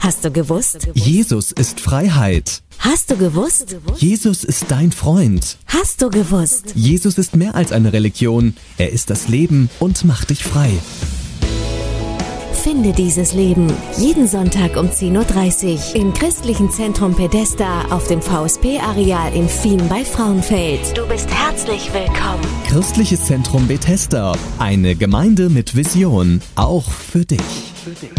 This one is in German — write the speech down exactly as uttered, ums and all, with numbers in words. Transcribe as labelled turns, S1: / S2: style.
S1: Hast du gewusst?
S2: Jesus ist Freiheit.
S1: Hast du gewusst?
S2: Jesus ist dein Freund.
S1: Hast du gewusst?
S2: Jesus ist mehr als eine Religion. Er ist das Leben und macht dich frei.
S1: Finde dieses Leben jeden Sonntag um zehn Uhr dreißig im Christlichen Zentrum Pedesta auf dem V S P-Areal in Fien bei Frauenfeld. Du bist herzlich willkommen.
S2: Christliches Zentrum Bethesda. Eine Gemeinde mit Vision. Auch für dich.